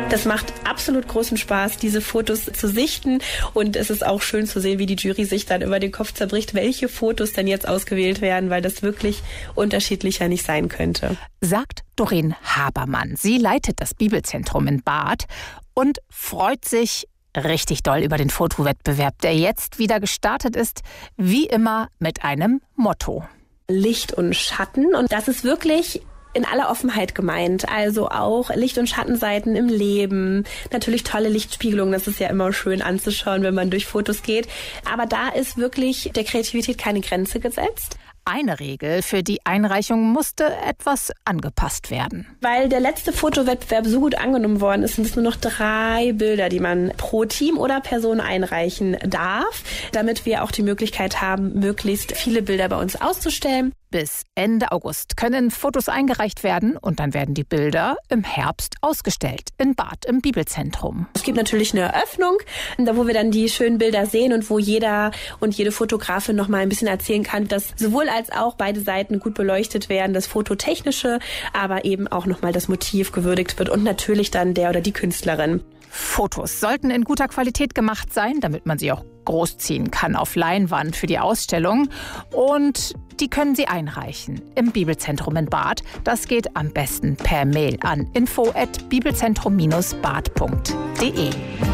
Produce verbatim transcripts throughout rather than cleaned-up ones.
Das macht absolut großen Spaß, diese Fotos zu sichten. Und es ist auch schön zu sehen, wie die Jury sich dann über den Kopf zerbricht, welche Fotos denn jetzt ausgewählt werden, weil das wirklich unterschiedlicher nicht sein könnte. Sagt Doreen Habermann. Sie leitet das Bibelzentrum in Barth und freut sich richtig doll über den Fotowettbewerb, der jetzt wieder gestartet ist, wie immer mit einem Motto. Licht und Schatten. Und das ist wirklich in aller Offenheit gemeint, also auch Licht- und Schattenseiten im Leben, natürlich tolle Lichtspiegelungen, das ist ja immer schön anzuschauen, wenn man durch Fotos geht, aber da ist wirklich der Kreativität keine Grenze gesetzt. Eine Regel für die Einreichung musste etwas angepasst werden. Weil der letzte Fotowettbewerb so gut angenommen worden ist, sind es nur noch drei Bilder, die man pro Team oder Person einreichen darf, damit wir auch die Möglichkeit haben, möglichst viele Bilder bei uns auszustellen. Bis Ende August können Fotos eingereicht werden und dann werden die Bilder im Herbst ausgestellt in Barth im Bibelzentrum. Es gibt natürlich eine Eröffnung, da wo wir dann die schönen Bilder sehen und wo jeder und jede Fotografin noch mal ein bisschen erzählen kann, dass sowohl als auch beide Seiten gut beleuchtet werden, das Fototechnische, aber eben auch noch mal das Motiv gewürdigt wird und natürlich dann der oder die Künstlerin. Fotos sollten in guter Qualität gemacht sein, damit man sie auch großziehen kann auf Leinwand für die Ausstellung. Und die können Sie einreichen im Bibelzentrum in Barth. Das geht am besten per Mail an info at bibelzentrum Bindestrich barth punkt de.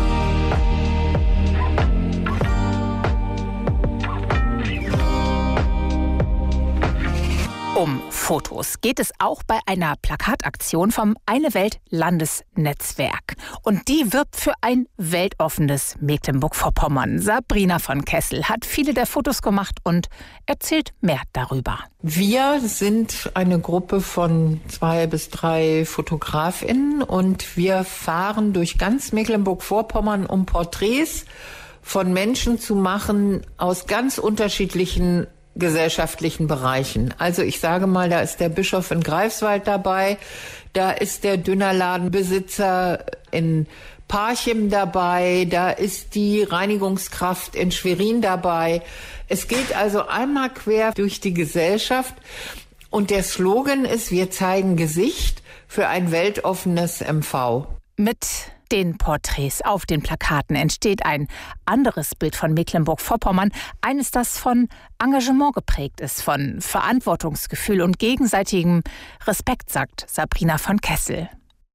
Um Fotos geht es auch bei einer Plakataktion vom Eine Welt Landesnetzwerk. Und die wirbt für ein weltoffenes Mecklenburg-Vorpommern. Sabrina von Kessel hat viele der Fotos gemacht und erzählt mehr darüber. Wir sind eine Gruppe von zwei bis drei FotografInnen und wir fahren durch ganz Mecklenburg-Vorpommern, um Porträts von Menschen zu machen aus ganz unterschiedlichen gesellschaftlichen Bereichen. Also ich sage mal, da ist der Bischof in Greifswald dabei, da ist der Dönerladenbesitzer in Parchim dabei, da ist die Reinigungskraft in Schwerin dabei. Es geht also einmal quer durch die Gesellschaft und der Slogan ist, wir zeigen Gesicht für ein weltoffenes M V. Mit den Porträts auf den Plakaten entsteht ein anderes Bild von Mecklenburg-Vorpommern, eines, das von Engagement geprägt ist, von Verantwortungsgefühl und gegenseitigem Respekt, sagt Sabrina von Kessel.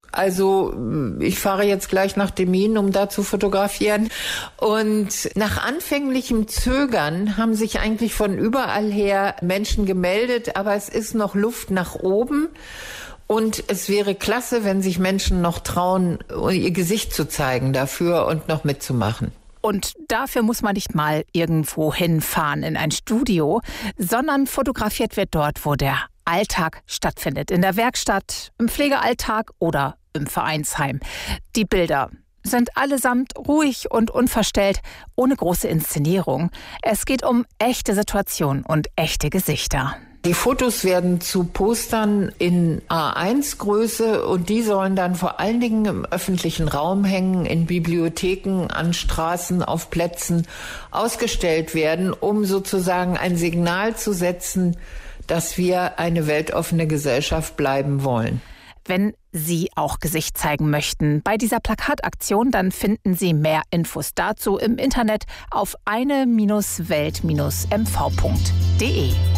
Also ich fahre jetzt gleich nach Demmin, um da zu fotografieren. Und nach anfänglichem Zögern haben sich eigentlich von überall her Menschen gemeldet, aber es ist noch Luft nach oben. Und es wäre klasse, wenn sich Menschen noch trauen, ihr Gesicht zu zeigen dafür und noch mitzumachen. Und dafür muss man nicht mal irgendwo hinfahren in ein Studio, sondern fotografiert wird dort, wo der Alltag stattfindet. In der Werkstatt, im Pflegealltag oder im Vereinsheim. Die Bilder sind allesamt ruhig und unverstellt, ohne große Inszenierung. Es geht um echte Situationen und echte Gesichter. Die Fotos werden zu Postern in A eins Größe und die sollen dann vor allen Dingen im öffentlichen Raum hängen, in Bibliotheken, an Straßen, auf Plätzen ausgestellt werden, um sozusagen ein Signal zu setzen, dass wir eine weltoffene Gesellschaft bleiben wollen. Wenn Sie auch Gesicht zeigen möchten bei dieser Plakataktion, dann finden Sie mehr Infos dazu im Internet auf eine Welt M V punkt de.